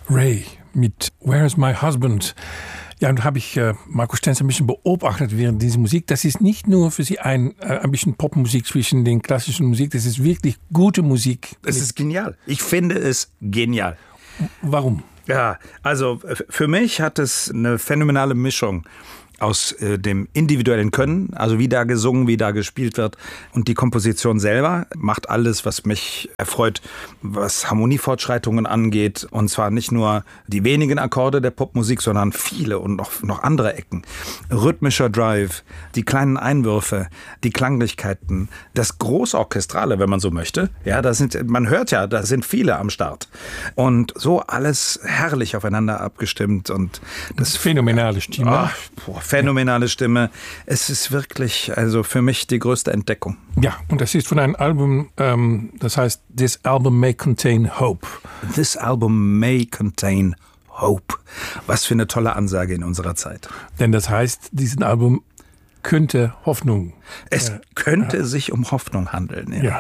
Ray mit Where's My Husband? Ja, und habe ich Markus Stenz ein bisschen beobachtet während dieser Musik. Das ist nicht nur für Sie ein bisschen Popmusik zwischen den klassischen Musik, das ist wirklich gute Musik. Es ist genial. Ich finde es genial. Warum? Ja, also für mich hat es eine phänomenale Mischung aus dem individuellen Können, also wie da gesungen, wie da gespielt wird. Und die Komposition selber macht alles, was mich erfreut, was Harmoniefortschreitungen angeht. Und zwar nicht nur die wenigen Akkorde der Popmusik, sondern viele und noch andere Ecken. Rhythmischer Drive, die kleinen Einwürfe, die Klanglichkeiten, das Großorchestrale, wenn man so möchte. Ja, man hört ja, da sind viele am Start. Und so alles herrlich aufeinander abgestimmt. Und das phänomenale Stimme. Phänomenale Stimme. Es ist wirklich, also für mich die größte Entdeckung. Ja, und das ist von einem Album, das heißt This Album May Contain Hope. This Album May Contain Hope. Was für eine tolle Ansage in unserer Zeit. Denn das heißt, dieses Album könnte Hoffnung. Es könnte sich um Hoffnung handeln. Ja.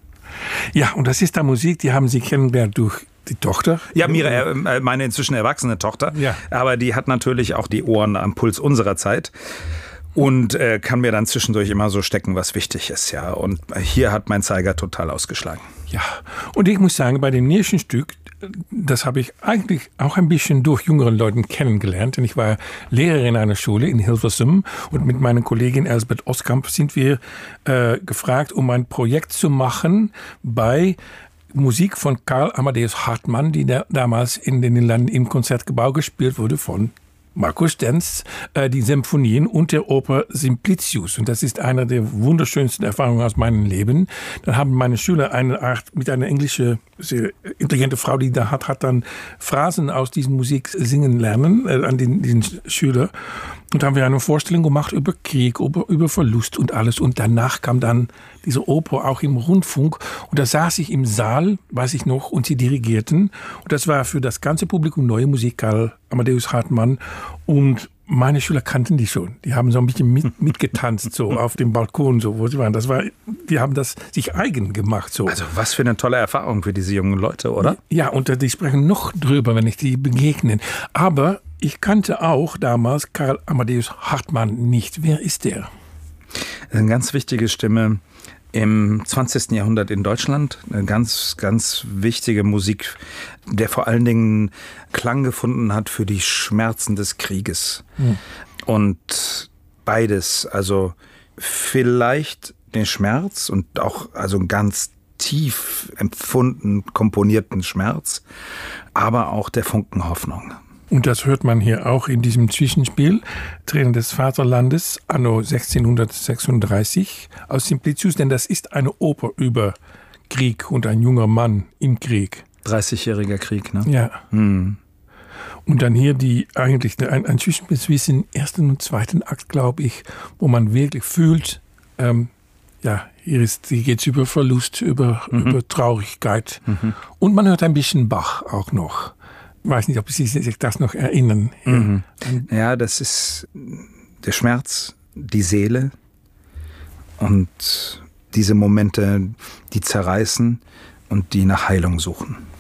Ja, und das ist da Musik, die haben Sie kennengelernt durch die Tochter? Ja, meine inzwischen erwachsene Tochter. Ja. Aber die hat natürlich auch die Ohren am Puls unserer Zeit. Und kann mir dann zwischendurch immer so stecken, was wichtig ist. Ja. Und hier hat mein Zeiger total ausgeschlagen. Ja, und ich muss sagen, bei dem nächsten Stück, das habe ich eigentlich auch ein bisschen durch jüngeren Leuten kennengelernt. Denn ich war Lehrerin einer Schule in Hilversum und mit meiner Kollegin Elsbeth Oskamp sind wir gefragt, um ein Projekt zu machen bei Musik von Karl Amadeus Hartmann, die damals in den Niederlanden im Konzertgebouw gespielt wurde von Markus Stenz, die Symphonien und der Oper Simplicius. Und das ist eine der wunderschönsten Erfahrungen aus meinem Leben. Dann haben meine Schüler mit einer englischen, sehr intelligente Frau, die da hat dann Phrasen aus dieser Musik singen lernen an den Schüler. Und da haben wir eine Vorstellung gemacht über Krieg, über Verlust und alles. Und danach kam dann diese Oper auch im Rundfunk. Und da saß ich im Saal, weiß ich noch, und sie dirigierten. Und das war für das ganze Publikum neue Musik, Karl Amadeus Hartmann. Und meine Schüler kannten die schon. Die haben so ein bisschen mitgetanzt, so auf dem Balkon, so wo sie waren. Die haben das sich eigen gemacht. So. Also was für eine tolle Erfahrung für diese jungen Leute, oder? Ja, und die sprechen noch drüber, wenn ich die begegne. Aber ich kannte auch damals Karl Amadeus Hartmann nicht. Wer ist der? Eine ganz wichtige Stimme im 20. Jahrhundert in Deutschland. Eine ganz, ganz wichtige Musik, der vor allen Dingen Klang gefunden hat für die Schmerzen des Krieges. Und beides, also vielleicht den Schmerz und auch also ganz tief empfunden, komponierten Schmerz, aber auch der Funken Hoffnung. Und das hört man hier auch in diesem Zwischenspiel, Tränen des Vaterlandes, anno 1636 aus Simplicius, denn das ist eine Oper über Krieg und ein junger Mann im Krieg. 30-jähriger Krieg, ne? Ja. Und dann hier eigentlich ein Zwischenspiel zwischen ersten und zweiten Akt, glaube ich, wo man wirklich fühlt, hier geht es über Verlust, über Traurigkeit. Und man hört ein bisschen Bach auch noch. Ich weiß nicht, ob Sie sich das noch erinnern. Ja, das ist der Schmerz, die Seele und diese Momente, die zerreißen und die nach Heilung suchen.